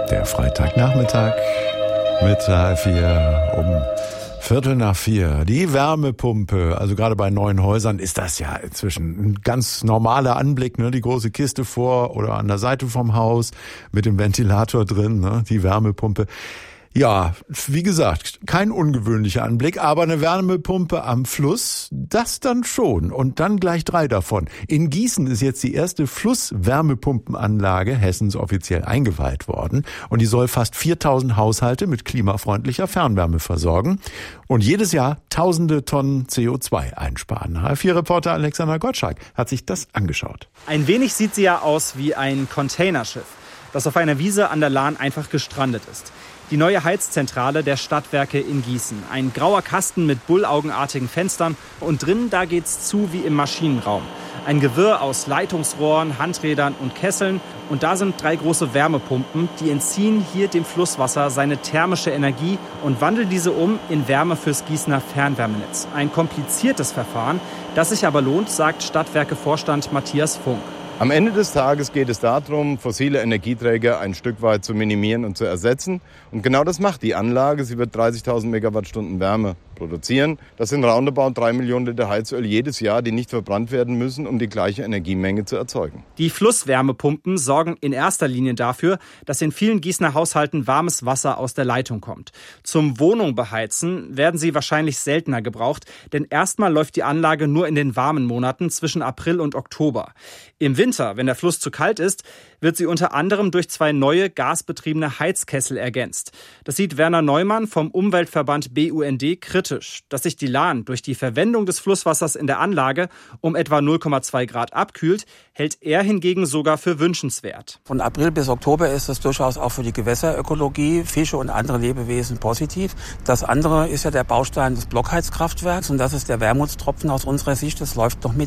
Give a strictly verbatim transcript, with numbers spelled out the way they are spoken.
Der Freitagnachmittag mit H vier um Viertel nach vier. Die Wärmepumpe, also gerade bei neuen Häusern ist das ja inzwischen ein ganz normaler Anblick, ne? Die große Kiste vor oder an der Seite vom Haus mit dem Ventilator drin, ne? Die Wärmepumpe. Ja, wie gesagt, kein ungewöhnlicher Anblick, aber eine Wärmepumpe am Fluss, das dann schon. Und dann gleich drei davon. In Gießen ist jetzt die erste Flusswärmepumpenanlage Hessens offiziell eingeweiht worden. Und die soll fast viertausend Haushalte mit klimafreundlicher Fernwärme versorgen und jedes Jahr tausende Tonnen C O zwei einsparen. H vier Reporter Alexander Gottschalk hat sich das angeschaut. Ein wenig sieht sie ja aus wie ein Containerschiff, das auf einer Wiese an der Lahn einfach gestrandet ist. Die neue Heizzentrale der Stadtwerke in Gießen. Ein grauer Kasten mit bullaugenartigen Fenstern und drinnen, da geht's zu wie im Maschinenraum. Ein Gewirr aus Leitungsrohren, Handrädern und Kesseln. Und da sind drei große Wärmepumpen, die entziehen hier dem Flusswasser seine thermische Energie und wandeln diese um in Wärme fürs Gießener Fernwärmenetz. Ein kompliziertes Verfahren, das sich aber lohnt, sagt Stadtwerke-Vorstand Matthias Funk. Am Ende des Tages geht es darum, fossile Energieträger ein Stück weit zu minimieren und zu ersetzen. Und genau das macht die Anlage. Sie wird dreißigtausend Megawattstunden Wärme produzieren. Das sind roundabout drei Millionen Liter Heizöl jedes Jahr, die nicht verbrannt werden müssen, um die gleiche Energiemenge zu erzeugen. Die Flusswärmepumpen sorgen in erster Linie dafür, dass in vielen Gießener Haushalten warmes Wasser aus der Leitung kommt. Zum Wohnung beheizen werden sie wahrscheinlich seltener gebraucht, denn erstmal läuft die Anlage nur in den warmen Monaten zwischen April und Oktober. Im Winter, wenn der Fluss zu kalt ist, wird sie unter anderem durch zwei neue gasbetriebene Heizkessel ergänzt. Das sieht Werner Neumann vom Umweltverband B U N D kritisch. Dass sich die Lahn durch die Verwendung des Flusswassers in der Anlage um etwa null Komma zwei Grad abkühlt, hält er hingegen sogar für wünschenswert. Von April bis Oktober ist es durchaus auch für die Gewässerökologie, Fische und andere Lebewesen positiv. Das andere ist ja der Baustein des Blockheizkraftwerks und das ist der Wermutstropfen aus unserer Sicht. Das läuft noch mit